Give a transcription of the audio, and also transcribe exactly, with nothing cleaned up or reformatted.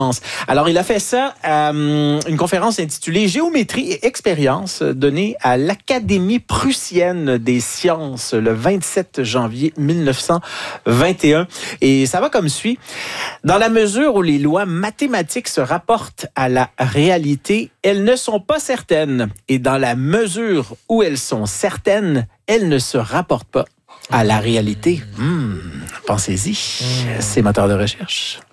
Alors, il a fait ça à euh, une conférence intitulée « Géométrie et expérience » donnée à l'Académie prussienne des sciences le vingt-sept janvier mille neuf cent vingt et un. Et ça va comme suit. Dans la mesure où les lois mathématiques se rapportent à la réalité, elles ne sont pas certaines. Et dans la mesure où elles sont certaines, elles ne se rapportent pas à la réalité. Mmh, pensez-y. C'est moteur de recherche.